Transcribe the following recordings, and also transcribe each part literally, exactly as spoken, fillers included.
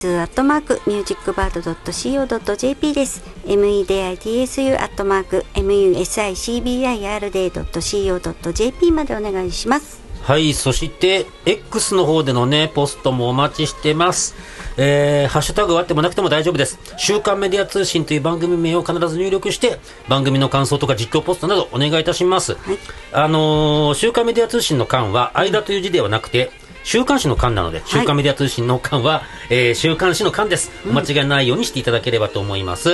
アットマークミュージックバードドットシーオードットジェーピー です。 ミドアットマーク ミューシックバード ドットシーオードットジェーピー までお願いします。 はい、そして X の方でのねポストもお待ちしてます。えー、ハッシュタグはあってもなくても大丈夫です。週刊メディア通信という番組名を必ず入力して番組の感想とか実況ポストなどお願いいたします。はい、あのー、週刊メディア通信の刊は間という字ではなくて、週刊誌の刊なので、週刊メディア通信の刊は、えー、週刊誌の刊です。お間違いないようにしていただければと思います。うん、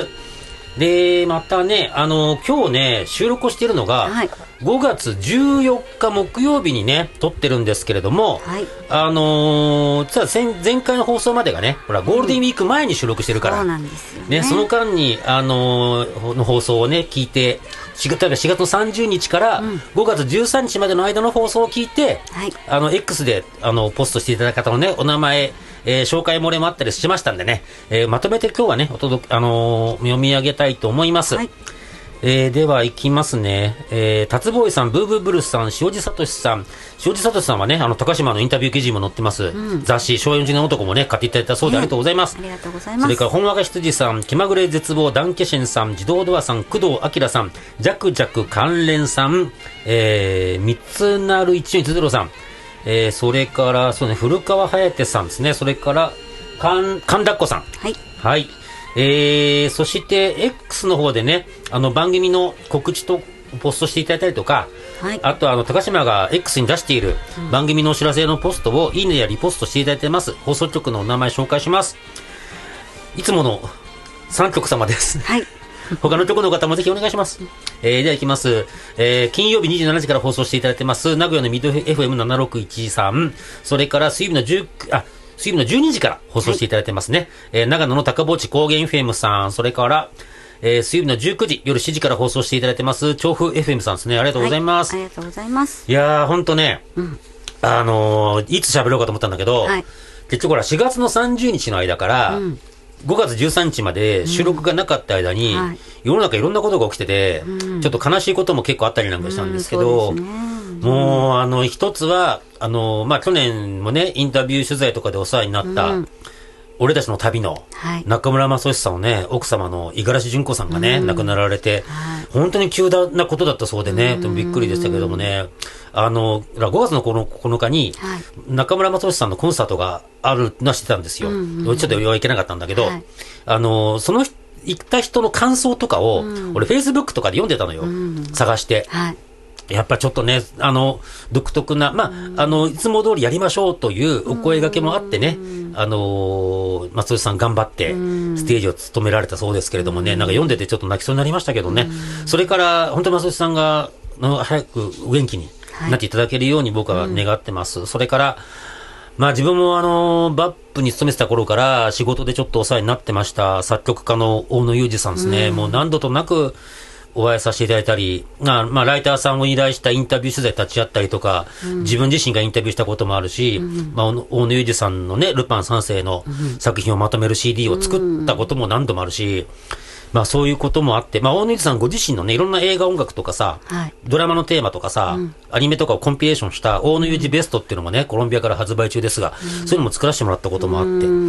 で、またね、あのー、今日ね、収録をしているのが、はい、ごがつじゅうよっか木曜日にね、撮ってるんですけれども、はい、あのー、実は前、前回の放送までがね、ほら、ゴールデンウィーク前に収録してるから、うん、そうなんですよね。ね、その間に、あのー、の放送をね、聞いて、しがつのさんじゅうにちからごがつじゅうさんにちまでの間の放送を聞いて、はい、あの X であのポストしていただいた方のねお名前、えー、紹介漏れもあったりしましたんでね、えー、まとめて今日はねお届け、あのー、読み上げたいと思います。はい、えー、ではいきますね。えー、達坊さん、ブーブーブルスさん、塩地聡さん、塩地聡さんはね、あの高島のインタビュー記事も載ってます、うん、雑誌昭和よんじゅうねん男もね買っていただいたそうでありがとうございます。 ありがとうございます。 それから本若羊さん、気まぐれ絶望ダンケシェンさん、自動ドアさん、工藤明さん、ジャクジャク関連さん、えー、三つなる一四一ゼロさん、えー、それからそうね古川颯さんですね。それから神田っ子さん、はい、はい、えー、そして X の方でねあの番組の告知とポストしていただいたりとか、はい、あとあの高島が X に出している番組のお知らせのポストをいいねやリポストしていただいてます。放送局のお名前紹介します。いつものさんきょく様です、はい、他の局の方もぜひお願いします。えー、ではいきます、えー、金曜日にじゅうしちじから放送していただいてます名古屋のミッド エフエムななろくいちさん、それから水曜日のじゅうあ水曜日のじゅうにじから放送していただいてますね。はい、えー、長野の高坊地高原 エフエム さん、それから、えー、水曜日のじゅうくじ、夜しちじから放送していただいてます、調布 エフエム さんですね。ありがとうございます。 はい、ありがとうございます。 いやー、ほんとね、うん、あのー、いつ喋ろうかと思ったんだけど、はい、結局ほら、しがつのさんじゅうにちの間から、うん、ごがつじゅうさんにちまで収録がなかった間に、うんはい、世の中いろんなことが起きてて、うん、ちょっと悲しいことも結構あったりなんかしたんですけど、うんもう、あの、一つは、あの、まあ、去年もね、インタビュー取材とかでお世話になった、うん、俺たちの旅の、中村雅俊さんのね、奥様の五十嵐純子さんがね、うん、亡くなられて、はい、本当に急なことだったそうでね、うん、びっくりでしたけどもね、あの、ごがつのここのかに、はい、中村雅俊さんのコンサートがあるのは知ってたんですよ。うんうん、ちょっと行けなかったんだけど、はい、あの、その行った人の感想とかを、うん、俺、Facebook とかで読んでたのよ。うん、探して。はいやっぱちょっとね、あの、独特な、まあ、あの、いつも通りやりましょうというお声掛けもあってね、あの、松尾さん頑張ってステージを務められたそうですけれどもね、なんか読んでてちょっと泣きそうになりましたけどね、それから、本当に松尾さんが、早くお元気になっていただけるように僕は願ってます。はい、それから、まあ自分もあの、バップに勤めてた頃から仕事でちょっとお世話になってました作曲家の大野裕二さんですね、もう何度となく、お会いさせていただいたり、まあ、まあ、ライターさんを依頼したインタビュー取材立ち会ったりとか、うん、自分自身がインタビューしたこともあるし、うん、まあ、大野裕二さんのね、ルパン三世の作品をまとめる シーディー を作ったことも何度もあるし、まあそういうこともあって、まあ大野裕二さんご自身のね、いろんな映画音楽とかさ、はい、ドラマのテーマとかさ、うん、アニメとかをコンピレーションした大野裕二ベストっていうのもね、コロンビアから発売中ですが、うん、そういうのも作らせてもらったこともあって、うん、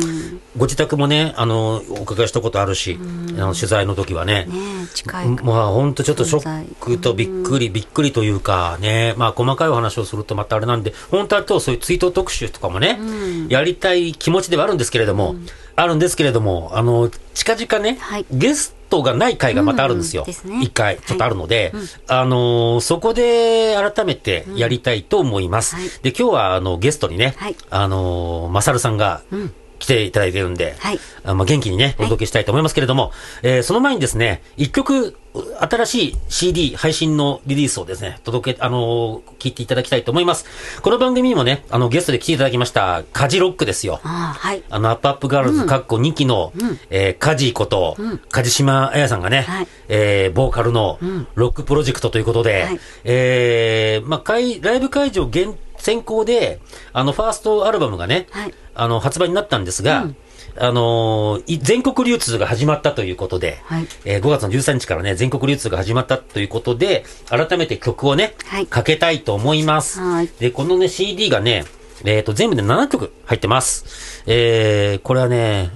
ご自宅もね、あの、お伺いしたことあるし、うん、あの取材の時はね、 ね近いまあ本当ちょっとショックとびっくり、うん、びっくりというかね、まあ細かいお話をするとまたあれなんで、本当は今日そういうツイート特集とかもね、うん、やりたい気持ちではあるんですけれども、うん、あるんですけれども、あの、近々ね、はい、ゲストがない回がまたあるんですよ。一、うんね、回ちょっとあるので、はいうん、あのー、そこで改めてやりたいと思います。うんはい、で、今日はあのゲストにね、はい、あのー、マサルさんが、うん来ていただいてるんで、はい、あまあ、元気にね、お届けしたいと思いますけれども、はいえー、その前にですね、一曲、新しい シーディー 配信のリリースをですね、届け、あのー、聞いていただきたいと思います。この番組にもね、あの、ゲストで来ていただきました、カジロックですよ。あ,、はい、あの、アップアップガールズ、かっこにきの、うん、えー、カジこと、うん、梶島彩さんがね、はい、えー、ボーカルのロックプロジェクトということで、はい、えー、まあ、会、ライブ会場限先行で、あの、ファーストアルバムがね、はいあの、発売になったんですが、うん、あのー、全国流通が始まったということで、はいえー、ごがつのじゅうさんにちからね、全国流通が始まったということで、改めて曲をね、はい、かけたいと思います。はいで、このね、シーディー がね、 えっと、全部でななきょく入ってます。えー、これはね、